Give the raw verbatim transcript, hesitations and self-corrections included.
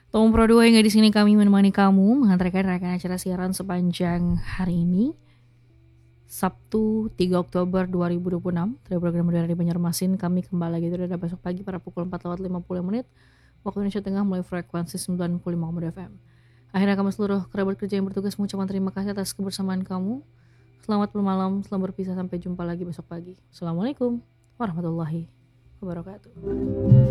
Tom Pro dua hingga di sini kami menemani kamu mengantarkan rangkaian acara siaran sepanjang hari ini. Sabtu tiga Oktober dua ribu dua puluh enam dari program udara di Banjarmasin kami kembali lagi itu pada besok pagi pada pukul empat lewat lima puluh menit waktu Indonesia Tengah melalui frekuensi sembilan puluh lima koma dua F M. Akhirnya kami seluruh kerabat kerja yang bertugas mengucapkan terima kasih atas kebersamaan kamu. Selamat bermalam, selamat berpisah, sampai jumpa lagi besok pagi. Assalamualaikum warahmatullahi wabarakatuh.